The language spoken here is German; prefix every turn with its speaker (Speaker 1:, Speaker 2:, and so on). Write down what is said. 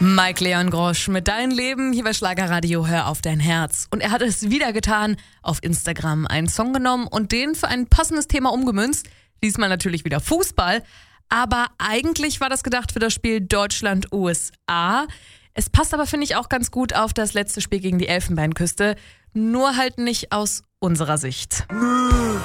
Speaker 1: Mike Leon Grosch mit Dein Leben hier bei Schlagerradio, hör auf dein Herz. Und er hat es wieder getan, auf Instagram einen Song genommen und den für ein passendes Thema umgemünzt. Diesmal natürlich wieder Fußball, aber eigentlich war das gedacht für das Spiel Deutschland-USA. Es passt aber, finde ich, auch ganz gut auf das letzte Spiel gegen die Elfenbeinküste, nur halt nicht aus unserer Sicht.